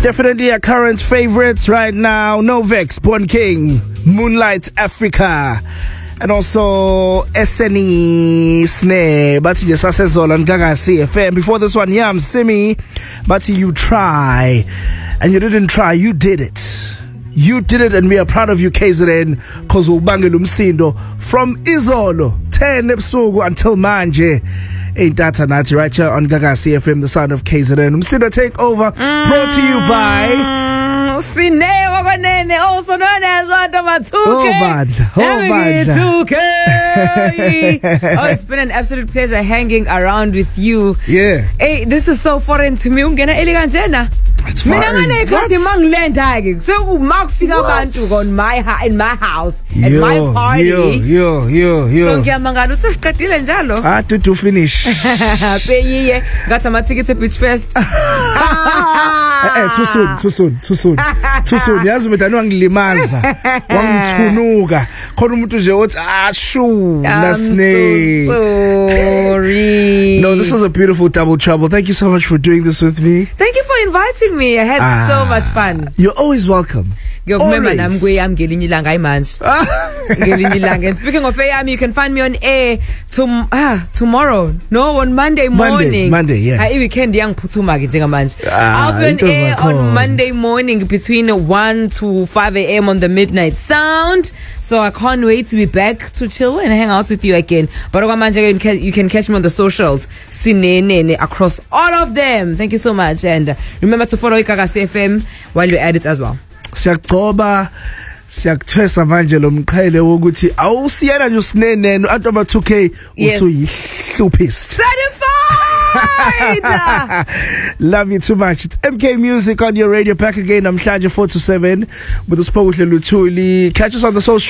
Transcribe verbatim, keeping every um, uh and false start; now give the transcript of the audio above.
Definitely a current favorite right now. Novex, Born King, Moonlight Africa. And also S N E Snare, but yes, I said Zola and Gaga C F M. Before this one, Yam Simi, but you try, and you didn't try, you did it. You did it, and we are proud of you, K Z N, because Ubangelu Msindo from Izolo, ten ebusuku until manje. Ain't that a natty right here on Gaga C F M, the sound of K Z N. Msindo take over, mm. brought to you by Sine wakanene, also known as Wanda two K. Oh, bad. Oh, bad. two K. Oh, it's been an absolute pleasure hanging around with you. Yeah. Hey, this is so foreign to me. Ungena elegantjena. It's fine. Mina ngane ikhathi mangilenda ke. So makufika abantu on my in my house at yo, my party. Yo, yo, yo, yo. So ngiyamangala uthi siqedile njalo. Ah, to to finish. Peyiye ngathi ama tickets Beach Fest. Eh, too soon, too soon, too soon. Too soon. Yazi umuntu wangilimaza. Wangithunuka. Khona umuntu nje uthi ah shoo, nasne. Sorry. No, this was a beautiful double trouble. Thank you so much for doing this with me. Thank you for inviting me. I had ah, so much fun. You're always welcome. Yo, remember, I'm going. I'm getting you lang. I manage. Getting you lang. And speaking of A M, you can find me on air tom- ah, tomorrow. No, on Monday morning. Monday, Monday, yeah. I weekend young putuma getting manage. Ah, I'll be on air on Monday morning between one to five a m on the Midnight Sound. So I can't wait to be back to chill and hang out with you again. But you can catch me on the socials, Sinene, across all of them. Thank you so much, and remember to follow Gaga C F M while you're at it as well. Siyaqoba siyakuthwesa manje lo mqhele wokuthi awusiyana nje usinenene antu aba two K usuyihluphist. Certified. Love you too much. It's M K Music on your radio. Back again namhlanje four to seven with the Spokuhle Luthuli. Catch us on the social